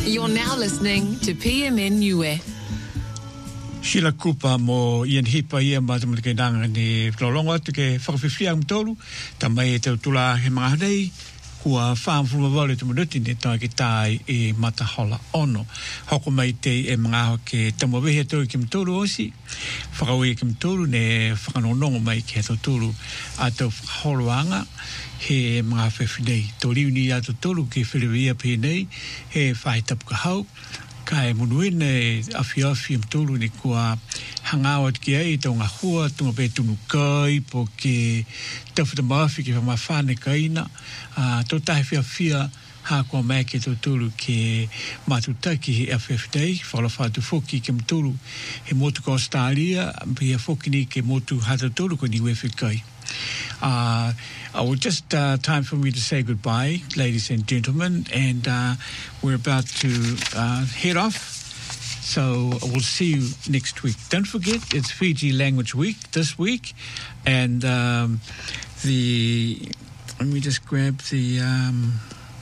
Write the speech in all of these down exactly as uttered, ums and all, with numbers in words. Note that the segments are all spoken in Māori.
You're now listening to P M N Niue. Sheila Kupa mo Ian Hipa ia matamata nanga ni Flolonga te ke whakawhiwhia mtolu ta mai e te tula he mga hanei kua whaamfuma wale te manuti ne tau ke tai e matahola ono. Hoko mai te e mga aho ke tamawehe tau ki mtolu osi whakawe ki mtolu ne whakanonongo mai ke tau tolu a tau whakaholoanga he mga whewhinei. Tau riuni a tau tolu ke whiriwia pe nei he whaitapu ka hau kai munuene afi afi mtolu ni kua hangawa ki ai tau ngā hua tunga pe tunu kai po ke tawhita maafi ki whamawhane kaina tau tahi fia fia ha kua mai ke tau tolu ke matutaki he awhewhinei whalawhatu foki ke mtolu he motu ko Australia pia foki ni ke motu hata tolu ko ni wewhikai. Uh, I will just uh, time for me to say goodbye, ladies and gentlemen, and uh, we're about to uh, head off. So we'll see you next week. Don't forget, it's Fiji Language Week this week, and um, the let me just grab the um,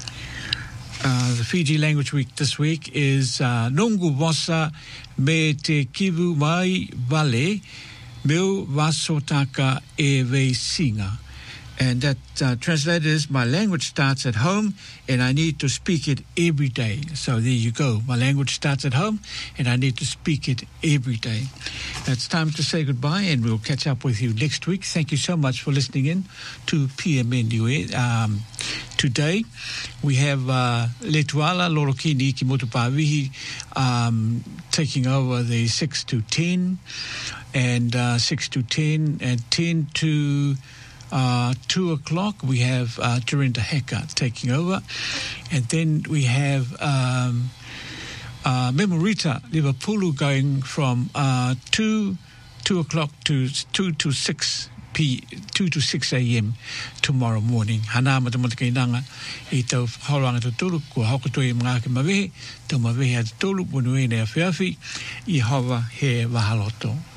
uh, the Fiji Language Week this week is uh, Nungu Wasa me te kivu mai vale. Meu vasotaka e ve singa. And that uh, translated is, my language starts at home and I need to speak it every day. So there you go. My language starts at home and I need to speak it every day. It's time to say goodbye and we'll catch up with you next week. Thank you so much for listening in to P M N Niue. Um, today we have uh, Le Tuala Lorokini ki Motupavihi um, taking over the six to ten and uh, six to ten and ten to Uh, two o'clock, we have uh, Turinda Heka taking over. And then we have um, uh, Memorita Liverpool going from uh, two, two o'clock to two to six p two to six a.m. tomorrow morning. Hana matamata kei nanga i tau hauranga te tolu kua haukoto i mga ke mawehe, tau mawehe a te tolu, punue ne a whiawhi, i hawa he wahaloto.